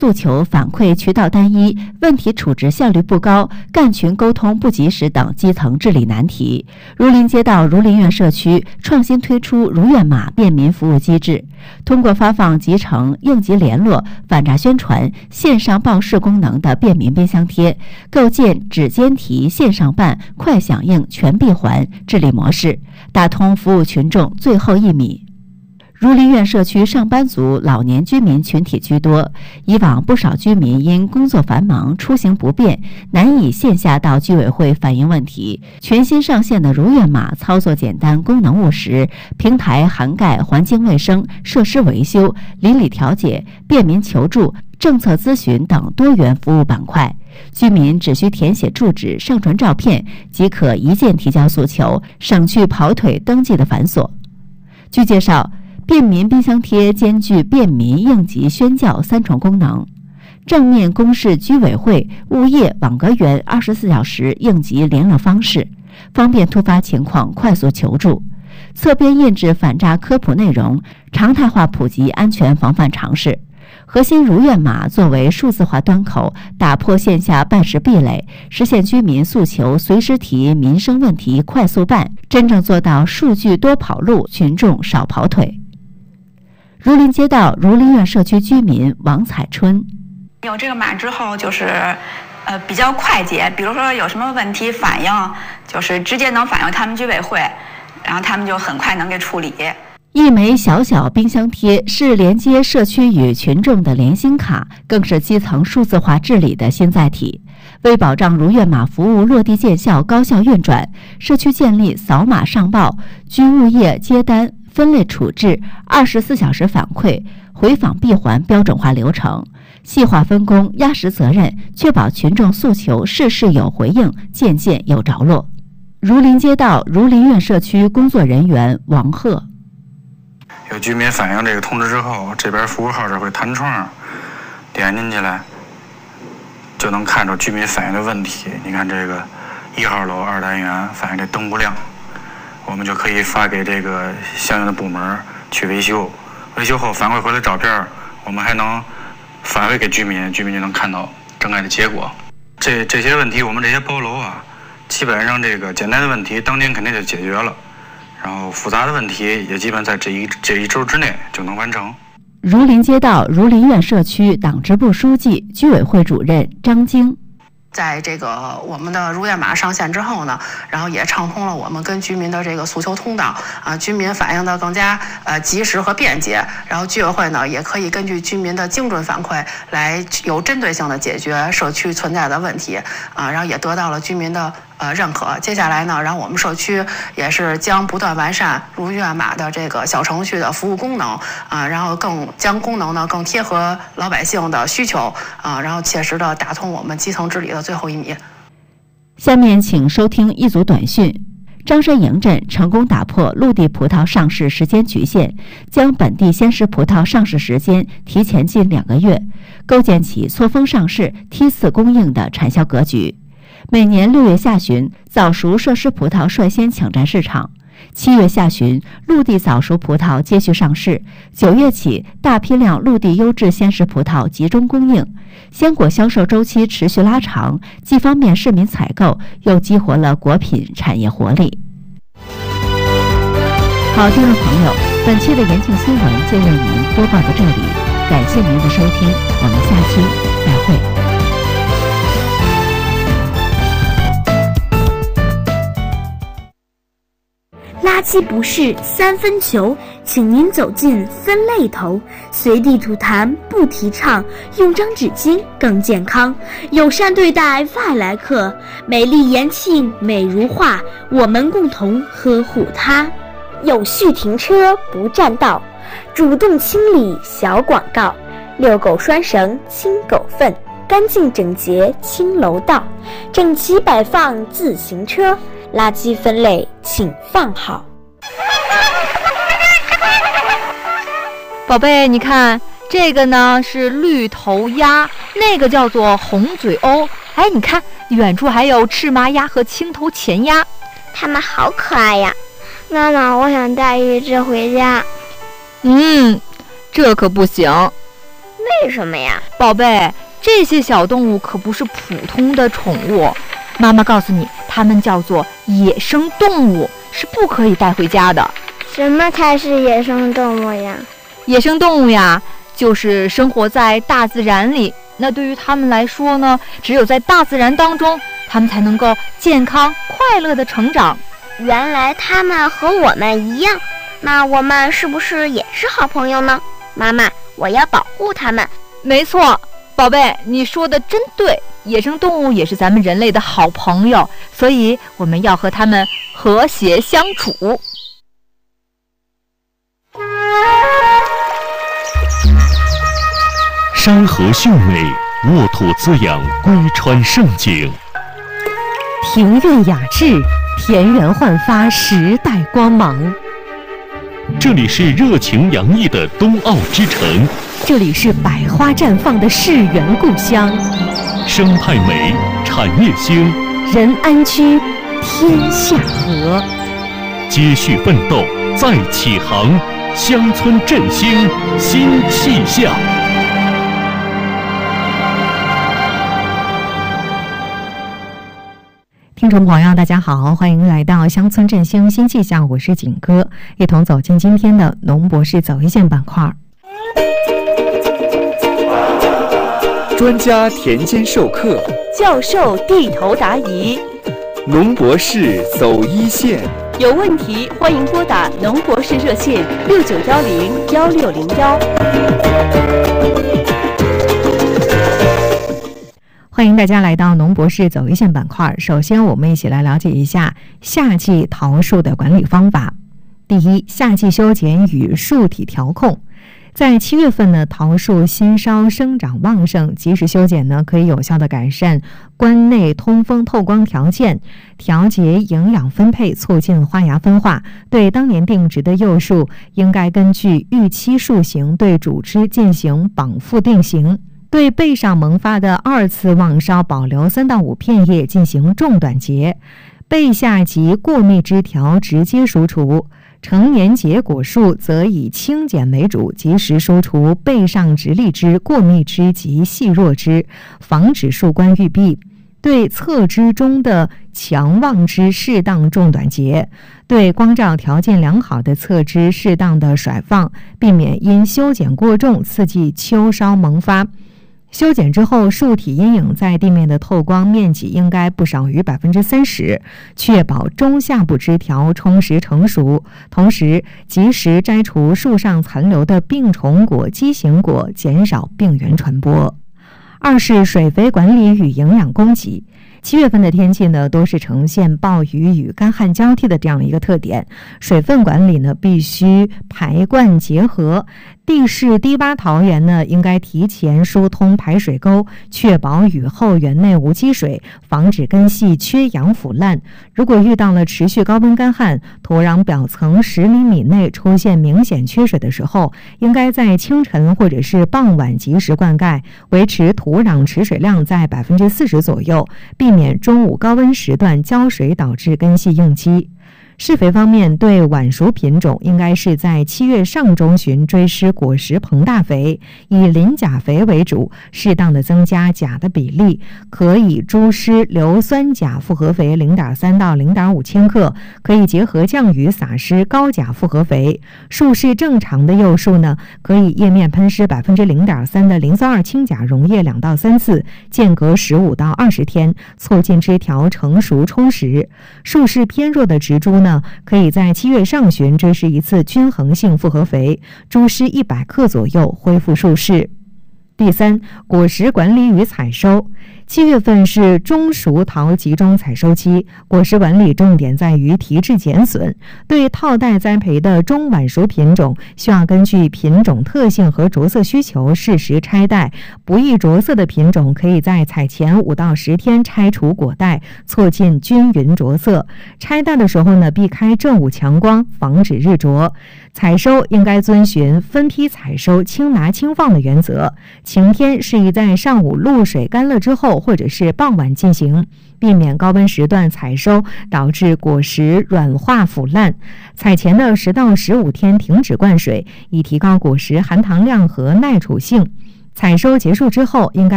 诉求反馈渠道单一、问题处置效率不高、干群沟通不及时等基层治理难题。儒林街道儒林苑社区创新推出如愿码便民服务机制，通过发放集成、应急联络、反诈宣传、线上报事功能的便民冰箱贴，构建只监提、线上办、快响应、全闭环治理模式，打通服务群众最后1米。儒林苑社区上班族、老年居民群体居多，以往不少居民因工作繁忙、出行不便，难以线下到居委会反映问题。全新上线的如愿码操作简单、功能务实，平台涵盖环境卫生、设施维修、邻里调解、便民求助、政策咨询等多元服务板块。居民只需填写住址、上传照片，即可一键提交诉求，省去跑腿登记的繁琐。据介绍，便民冰箱贴兼具便民、应急、宣教3重功能，正面公示居委会、物业、网格员24小时应急联络方式，方便突发情况快速求助；侧边印制反诈科普内容，常态化普及安全防范常识。核心如愿码作为数字化端口，打破线下办事壁垒，实现居民诉求随时提、民生问题快速办，真正做到数据多跑路，群众少跑腿。儒林街道儒林苑社区居民王彩春： 有这个码之后，就是比较快捷，比如说有什么问题反映，就是直接能反映他们居委会，然后他们就很快能给处理。 一枚小小冰箱贴是连接社区与群众的联心卡，更是基层数字化治理的新载体。为保障如愿码服务落地见效、高效运转，社区建立扫码上报、居物业接单、分类处置、24小时反馈、回访闭环标准化流程，细化分工、压实责任，确保群众诉求事事有回应，件件有着落。儒林街道儒林苑社区工作人员王鹤： 有居民反映这个通知之后，这边服务号这会弹窗，点进去来就能看着居民反映的问题。你看这个1号楼2单元反映这灯不亮，我们就可以发给这个相应的部门去维修，维修后反馈回来照片，我们还能返回给居民，居民就能看到整改的结果。这些问题，我们这些包楼啊，基本上这个简单的问题当天肯定就解决了，然后复杂的问题也基本在这一周之内就能完成。 儒林街道儒林苑社区党支部书记、居委会主任张晶： 在这个我们的如愿码上线之后呢，然后也畅通了我们跟居民的这个诉求通道啊，居民反映的更加及时和便捷，然后居委会呢也可以根据居民的精准反馈来有针对性的解决社区存在的问题啊，然后也得到了居民的认可。接下来呢，然后我们社区也是将不断完善如愿码的这个小程序的服务功能啊，然后更将功能呢更贴合老百姓的需求啊，然后切实的打通我们基层治理的最后1米。 下面请收听一组短讯。张山营镇成功打破陆地葡萄上市时间局限，将本地鲜食葡萄上市时间提前近2个月，构建起错峰上市、梯次供应的产销格局。每年6月下旬，早熟设施葡萄率先抢占市场；7月下旬，陆地早熟葡萄接续上市；9月起，大批量陆地优质鲜食葡萄集中供应。鲜果销售周期持续拉长，既方便市民采购，又激活了果品产业活力。好，听众朋友，本期的延庆新闻就为您播报到这里，感谢您的收听，我们下期再会。 垃圾不是3分球，请您走进分类头，随地吐痰不提倡，用张纸巾更健康，友善对待外来客，美丽延庆美如画，我们共同呵护它。有序停车不占道，主动清理小广告，遛狗拴绳清狗粪，干净整洁清楼道，整齐摆放自行车，垃圾分类请放好。 宝贝，你看这个呢是绿头鸭，那个叫做红嘴鸥。哎，你看远处还有赤麻鸭和青头前鸭， 它们好可爱呀！娜娜，我想带一只回家。 这可不行。 为什么呀？ 宝贝，这些小动物可不是普通的宠物，妈妈告诉你，它们叫做野生动物，是不可以带回家的。 什么才是野生动物呀？ 野生动物呀，就是生活在大自然里。那对于它们来说呢，只有在大自然当中，它们才能够健康快乐的成长。 原来它们和我们一样，那我们是不是也是好朋友呢？妈妈，我要保护它们。 没错，宝贝，你说的真对，野生动物也是咱们人类的好朋友，所以我们要和它们和谐相处。 山河秀美，沃土滋养，归川盛景； 庭院雅致，田园焕发时代光芒。 这里是热情洋溢的冬奥之城， 这里是百花绽放的世园故乡。 生态美，产业兴， 人安居，天下和。 接续奋斗，再起航，乡村振兴新气象。 听众朋友大家好，欢迎来到乡村振兴新气象，我是景哥，一同走进今天的农博士走一线板块。 专家田间授课， 教授地头答疑， 农博士走一线。 有问题欢迎拨打农博士热线69101601。 欢迎大家来到农博士走一线板块。首先我们一起来了解一下夏季桃树的管理方法。第一，夏季修剪与树体调控。在7月份呢，桃树新梢生长旺盛，及时修剪呢，可以有效的改善冠内通风透光条件，调节营养分配，促进花芽分化。对当年定植的幼树，应该根据预期树型对主枝进行绑附定型。对背上萌发的2次旺梢保留3到5片叶进行重短截，背下及过密枝条直接疏除。成年结果树则以轻剪为主，及时疏除背上直立枝、过密枝及细弱枝，防止树冠郁闭。对侧枝中的强旺枝适当重短截，对光照条件良好的侧枝适当的甩放，避免因修剪过重刺激秋梢萌发。修剪之后，树体阴影在地面的透光面积应该不少于 30%， 确保中下部枝条充实成熟。同时，及时摘除树上残留的病虫果、畸形果，减少病原传播。二是水肥管理与营养供给。7月份的天气呢，都是呈现暴雨与干旱交替的这样一个特点，水分管理呢必须排灌结合。地势低洼桃园呢，应该提前疏通排水沟，确保雨后园内无积水，防止根系缺氧腐烂。如果遇到了持续高温干旱，土壤表层10厘米内出现明显缺水的时候，应该在清晨或者是傍晚及时灌溉，维持土壤持水量在 40% 左右，避免中午高温时段浇水导致根系应激。施肥方面，对晚熟品种应该是在7月上中旬追施果实膨大肥，以磷钾肥为主，适当的增加钾的比例，可以猪施硫酸钾复合肥 0.3 到 0.5 千克，可以结合降雨撒施高钾复合肥。树势正常的幼树呢，可以叶面喷施 0.3% 的磷酸2氢钾溶液2到3次，间隔15到20天，促进枝条成熟充实。树势偏弱的植株呢，可以在7月上旬追施一次均衡性复合肥，猪施100克左右，恢复树势。第三，果实管理与采收。7月份是中熟桃集中采收期，果实管理重点在于提质减损。对套袋栽培的中晚熟品种，需要根据品种特性和着色需求适时拆袋。不易着色的品种，可以在采前5到10天拆除果袋，促进均匀着色。拆袋的时候呢，避开正午强光，防止日着。采收应该遵循分批采收、轻拿轻放的原则。晴天适宜在上午露水干了之后，或者是傍晚进行，避免高温时段采收导致果实软化腐烂。采前的10到15天停止灌水，以提高果实含糖量和耐储性。 采收结束之后应该